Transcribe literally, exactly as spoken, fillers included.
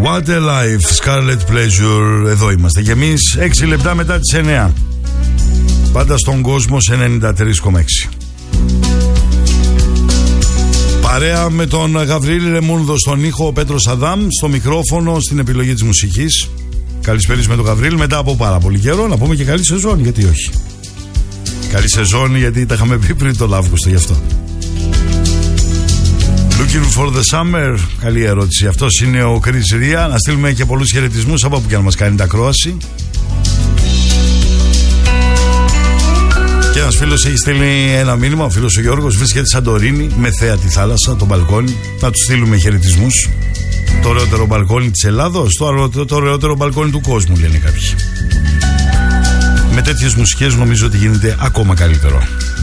What a life, Scarlet Pleasure. Εδώ είμαστε κι εμείς, έξι λεπτά μετά τις εννιά. Πάντα στον κόσμο σε ενενήντα τρία κόμμα έξι. Παρέα με τον Γαβρίλη Ρεμούνδο στον ήχο, ο Πέτρος Αδάμ στο μικρόφωνο, στην επιλογή της μουσικής. Καλησπέριζ με τον Γαβρίλη μετά από πάρα πολύ καιρό. Να πούμε και καλή σεζόν, γιατί όχι. Καλή σεζόν, γιατί τα είχαμε πει πριν τον Αύγουστο, γι' αυτό. Looking for the summer. Καλή ερώτηση. Αυτός είναι ο Chris Ria. Να στείλουμε και πολλούς χαιρετισμούς από όπου και αν μας κάνει τα ακρόαση. Και ένας φίλος έχει στείλει ένα μήνυμα. Ο φίλος ο Γιώργος βρίσκεται στη Σαντορίνη με θέα τη θάλασσα, το μπαλκόνι. Να του στείλουμε χαιρετισμούς. Το ωραιότερο μπαλκόνι της Ελλάδος, το, ωραιότερο, το ωραιότερο μπαλκόνι του κόσμου, λένε κάποιοι. Με τέτοιες μουσικές νομίζω ότι γίνεται ακόμα καλύτερο.